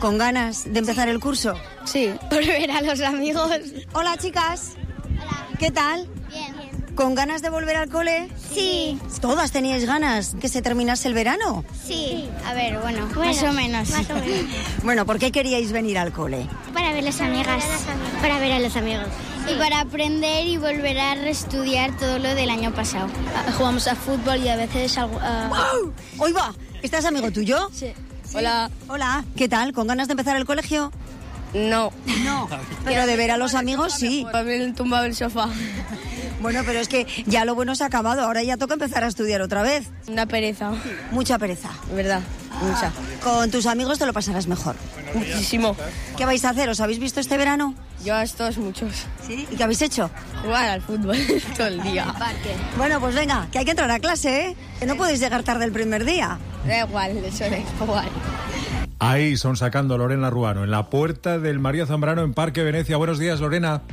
¿Con ganas de empezar el curso? Sí, por ver a los amigos. Hola, chicas. Hola. ¿Qué tal? Bien. ¿Con ganas de volver al cole? Sí. ¿Todas teníais ganas que se terminase el verano? Sí. A ver, bueno, más o menos. Bueno, ¿por qué queríais venir al cole? Para ver las amigas. Para ver a los amigos. Y para aprender y volver a reestudiar todo lo del año pasado. Jugamos a fútbol y a veces algo... ¡Wow! ¡Hoy va! ¿Estás amigo tuyo? Sí. Hola. Hola. ¿Qué tal? ¿Con ganas de empezar el colegio? No. No. Pero de ver a los amigos sí. También tumbado el sofá. Bueno, pero es que ya lo bueno se ha acabado. Ahora ya toca empezar a estudiar otra vez. Una pereza. Mucha pereza. ¿Verdad? Mucha. Con tus amigos te lo pasarás mejor. Muchísimo. ¿Qué vais a hacer? ¿Os habéis visto este verano? Yo a estos muchos. ¿Sí? ¿Y qué habéis hecho? Jugar al fútbol todo el día. Bueno, pues venga, que hay que entrar a clase, ¿eh? Que no podéis llegar tarde el primer día. Da igual, eso es igual. Ahí son sacando Lorena Ruano en la puerta del María Zambrano en Parque Venecia. Buenos días, Lorena.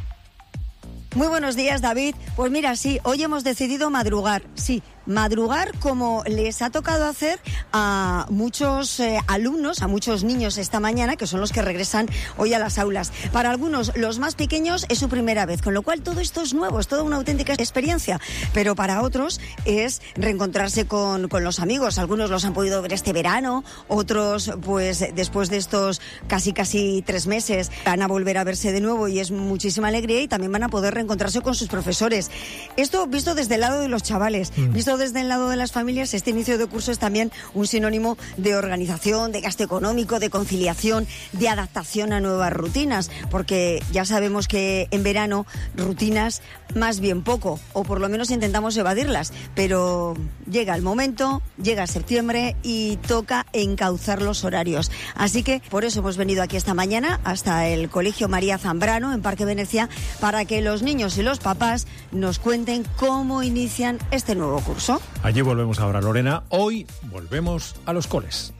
Muy buenos días, David. Pues mira, sí, hoy hemos decidido madrugar. Sí, madrugar como les ha tocado hacer a muchos alumnos, a muchos niños esta mañana, que son los que regresan hoy a las aulas. Para algunos, los más pequeños, es su primera vez, con lo cual todo esto es nuevo, es toda una auténtica experiencia. Pero para otros es reencontrarse con los amigos. Algunos los han podido ver este verano, otros, pues después de estos casi 3 meses, van a volver a verse de nuevo y es muchísima alegría, y también van a poder reencontrarse con sus profesores. Esto visto desde el lado de los chavales, visto desde el lado de las familias, este inicio de curso es también un sinónimo de organización, de gasto económico, de conciliación, de adaptación a nuevas rutinas, porque ya sabemos que en verano rutinas más bien poco, o por lo menos intentamos evadirlas, pero llega el momento, llega septiembre y toca encauzar los horarios. Así que por eso hemos venido aquí esta mañana hasta el Colegio María Zambrano en Parque Venecia, para que los niños y los papás nos cuenten cómo inician este nuevo curso. Allí volvemos ahora, Lorena. Hoy volvemos a los coles.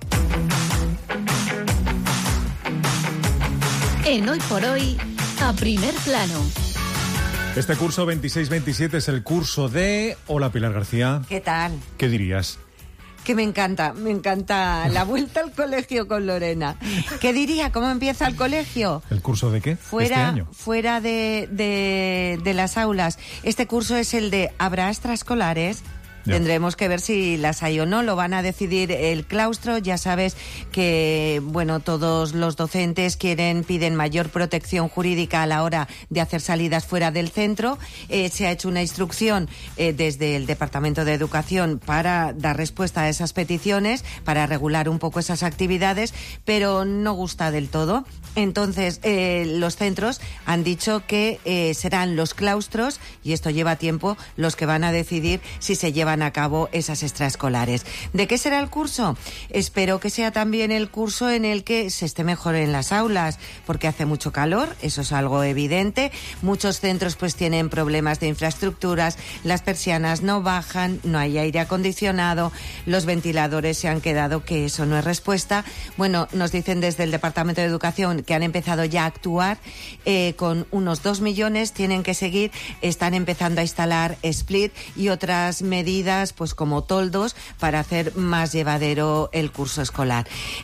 En Hoy por Hoy, a primer plano. Este curso 26-27 es el curso de... Hola, Pilar García. ¿Qué tal? ¿Qué dirías? Que me encanta la vuelta al colegio con Lorena. ¿Qué diría? ¿Cómo empieza el colegio? ¿El curso de qué? Este año. Fuera de las aulas. Este curso es el de habrá extraescolares. Ya. Tendremos que ver si las hay o no, lo van a decidir el claustro. Ya sabes que, bueno, todos los docentes piden mayor protección jurídica a la hora de hacer salidas fuera del centro. Se ha hecho una instrucción desde el Departamento de Educación para dar respuesta a esas peticiones, para regular un poco esas actividades, pero no gusta del todo. Entonces, los centros han dicho que serán los claustros, y esto lleva tiempo, los que van a decidir si se llevan a cabo esas extraescolares. ¿De qué será el curso? Espero que sea también el curso en el que se esté mejor en las aulas, porque hace mucho calor, eso es algo evidente. Muchos centros pues tienen problemas de infraestructuras, las persianas no bajan, no hay aire acondicionado, los ventiladores se han quedado, que eso no es respuesta. Bueno, nos dicen desde el Departamento de Educación que han empezado ya a actuar con unos 2 millones, tienen que seguir, están empezando a instalar split y otras medidas pues como toldos para hacer más llevadero el curso escolar.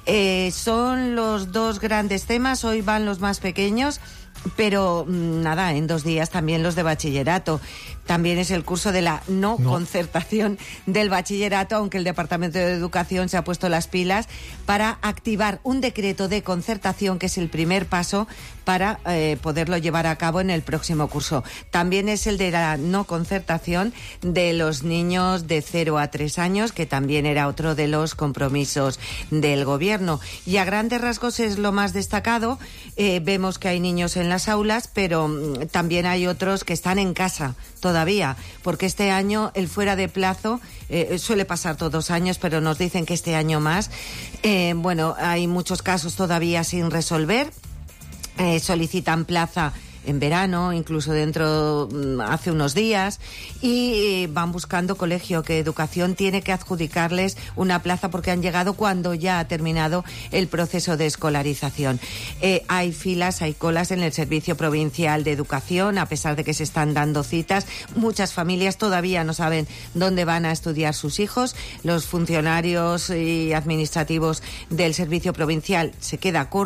Son los dos grandes temas, hoy van los más pequeños, pero nada, en 2 días también los de bachillerato. También es el curso de la no concertación del bachillerato, aunque el Departamento de Educación se ha puesto las pilas para activar un decreto de concertación, que es el primer paso para poderlo llevar a cabo en el próximo curso. También es el de la no concertación de los niños de 0 a 3 años, que también era otro de los compromisos del Gobierno. Y a grandes rasgos es lo más destacado. Vemos que hay niños en las aulas, pero también hay otros que están en casa todavía, porque este año el fuera de plazo suele pasar todos los años, pero nos dicen que este año más. Bueno, hay muchos casos todavía sin resolver. Solicitan plaza en verano, incluso hace unos días, y van buscando colegio, que Educación tiene que adjudicarles una plaza porque han llegado cuando ya ha terminado el proceso de escolarización. Hay filas, hay colas en el Servicio Provincial de Educación, a pesar de que se están dando citas. Muchas familias todavía no saben dónde van a estudiar sus hijos. Los funcionarios y administrativos del Servicio Provincial se queda corto.